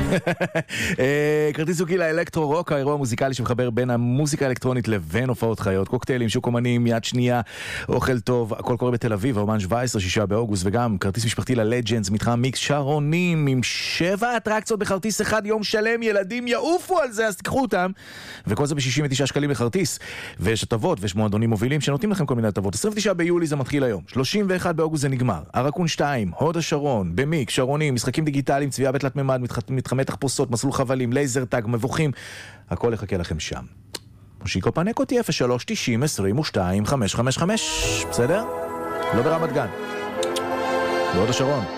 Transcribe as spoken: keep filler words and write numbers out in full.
כרטיס זוגי לאלקטרו רוק, האירוע המוזיקלי שמחבר בין המוזיקה האלקטרונית לבין הופעות חיות, קוקטיילים, שוק אומנים, יד שנייה, אוכל טוב, הכל קורה בתל אביב, האומן שבע עשרה, שישה באוגוסט, וגם כרטיס משפחתי ללג'נדס, מתחם מיקס שרונים, עם שבע אטרקציות בכרטיס אחד, יום שלם, ילדים יעופו על זה, אז תיקחו אותם, וכל זה ב-שישים ותשעה שקלים לכרטיס, ויש הטבות, ויש מועדונים מובילים שנותנים לכם כל מיני הטבות. עשרים ותשעה ביולי זה מתחיל היום, שלושים ואחד באוגוסט זה נגמר. הרקון שתיים, הוד השרון, במיקס, שרונים, משחקים דיגיטליים, צביעה בתלת ממד, מתחמי תחפושות, מסלול חבלים, לייזר טאג, מבוכים, הכל יחכה לכם שם. מושיקו פנק אותי אפס שלוש תשעים עשרים ושתיים חמש חמש חמש, בסדר? לא ברמת גן, בהוד השרון.